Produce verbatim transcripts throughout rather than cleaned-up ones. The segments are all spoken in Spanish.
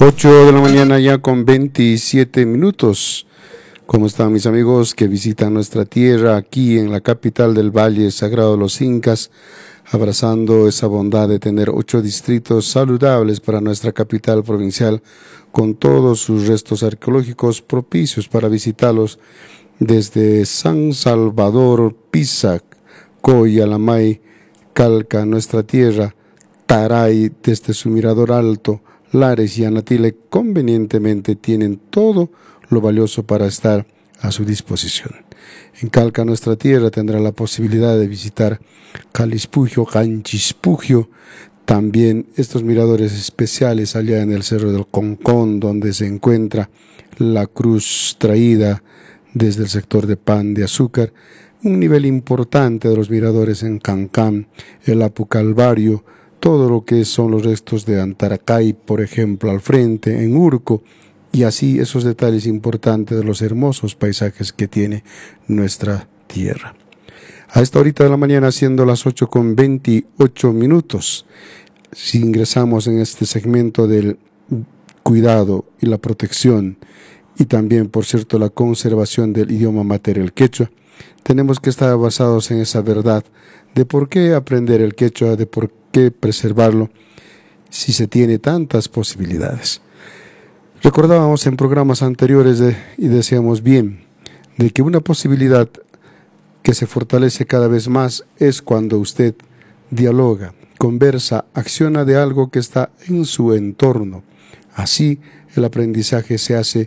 ocho de la mañana ya con veintisiete minutos. ¿Cómo están mis amigos que visitan nuestra tierra aquí en la capital del Valle Sagrado de los Incas, abrazando esa bondad de tener ocho distritos saludables para nuestra capital provincial, con todos sus restos arqueológicos propicios para visitarlos desde San Salvador, Pisac, Coyalamay, Calca, nuestra tierra, Taray, desde su mirador alto, Lares y Anatile convenientemente tienen todo lo valioso para estar a su disposición. En Calca, nuestra tierra, tendrá la posibilidad de visitar Calispugio, Canchispugio, también estos miradores especiales allá en el Cerro del Concón, donde se encuentra la cruz traída desde el sector de Pan de Azúcar, un nivel importante de los miradores en Cancán, el Apu Calvario, todo lo que son los restos de Antaracay, por ejemplo, al frente, en Urco, y así esos detalles importantes de los hermosos paisajes que tiene nuestra tierra. A esta horita de la mañana, siendo las ocho con veintiocho minutos, si ingresamos en este segmento del cuidado y la protección, y también, por cierto, la conservación del idioma mater, el quechua, tenemos que estar basados en esa verdad de por qué aprender el quechua, de por qué preservarlo, si se tiene tantas posibilidades. Recordábamos en programas anteriores de, y decíamos bien, de que una posibilidad que se fortalece cada vez más es cuando usted dialoga, conversa, acciona de algo que está en su entorno. Así el aprendizaje se hace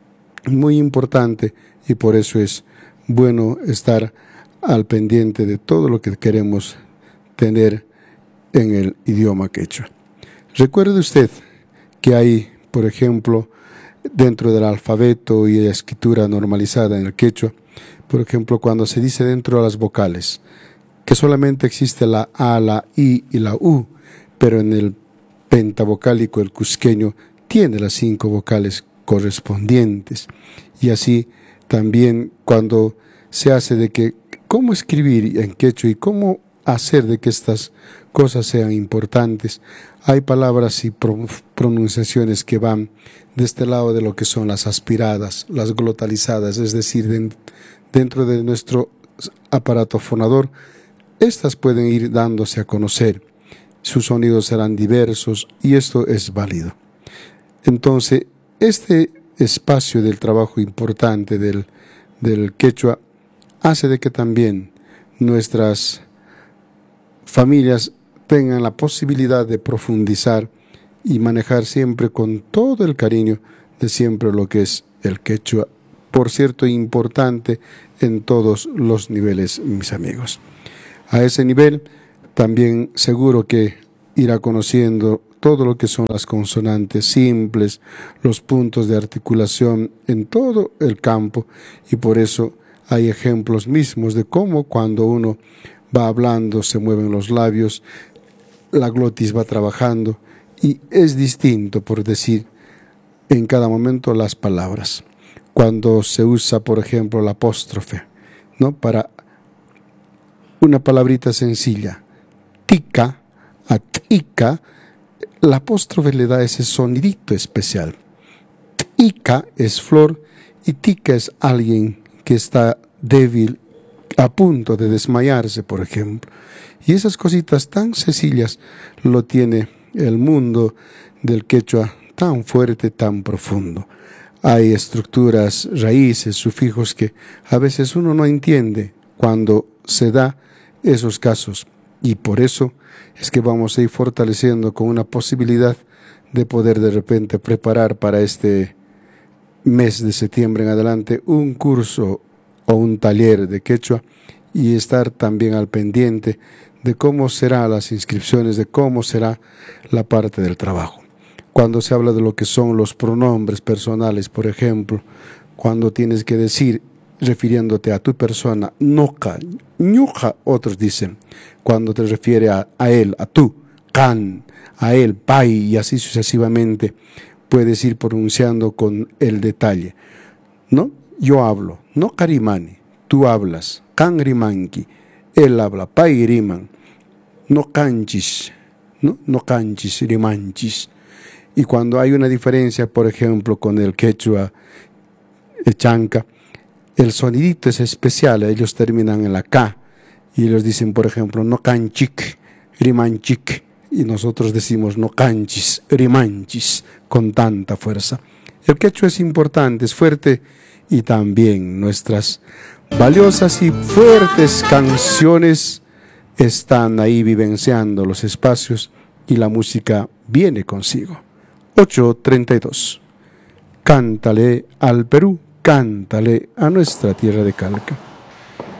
muy importante y por eso es bueno estar al pendiente de todo lo que queremos tener en el idioma quechua. Recuerde usted que hay, por ejemplo, dentro del alfabeto y la escritura normalizada en el quechua, por ejemplo, cuando se dice dentro de las vocales, que solamente existe la A, la I y la U, pero en el pentavocálico, el cusqueño, tiene las cinco vocales correspondientes. Y así también cuando se hace de que cómo escribir en quechua y cómo hacer de que estas cosas sean importantes, hay palabras y pronunciaciones que van de este lado de lo que son las aspiradas, las glotalizadas, es decir, de, dentro de nuestro aparato fonador, estas pueden ir dándose a conocer, sus sonidos serán diversos y esto es válido. Entonces, este espacio del trabajo importante del, del quechua hace de que también nuestras familias tengan la posibilidad de profundizar y manejar siempre con todo el cariño de siempre lo que es el quechua, por cierto, importante en todos los niveles, mis amigos. A ese nivel también seguro que irá conociendo todo lo que son las consonantes simples, los puntos de articulación en todo el campo, y por eso hay ejemplos mismos de cómo cuando uno va hablando se mueven los labios, la glotis va trabajando y es distinto, por decir, en cada momento las palabras. Cuando se usa, por ejemplo, la apóstrofe, ¿no? Para una palabrita sencilla, tica, a tica, la apóstrofe le da ese sonidito especial. Tica es flor y tica es alguien que está débil, a punto de desmayarse, por ejemplo. Y esas cositas tan sencillas lo tiene el mundo del quechua tan fuerte, tan profundo. Hay estructuras, raíces, sufijos que a veces uno no entiende cuando se da esos casos. Y por eso es que vamos a ir fortaleciendo con una posibilidad de poder de repente preparar para este mes de septiembre en adelante un curso o un taller de quechua y estar también al pendiente de cómo serán las inscripciones, de cómo será la parte del trabajo. Cuando se habla de lo que son los pronombres personales, por ejemplo, cuando tienes que decir, refiriéndote a tu persona, noca, ñuja, otros dicen, cuando te refiere a, a él, a tú, can, a él, pai, y así sucesivamente, puedes ir pronunciando con el detalle, ¿no? Yo hablo, no carimani, tú hablas, can rimanki, él habla, pai riman, no canchis, no, no canchis, rimanchis. Y cuando hay una diferencia, por ejemplo, con el quechua, el chanca, el sonidito es especial, ellos terminan en la K, y ellos dicen, por ejemplo, no canchic, rimanchic, y nosotros decimos no canchis, rimanchis, con tanta fuerza. El quechua es importante, es fuerte, y también nuestras valiosas y fuertes canciones están ahí vivenciando los espacios y la música viene consigo. ocho treinta y dos. Cántale al Perú, cántale a nuestra tierra de Calca.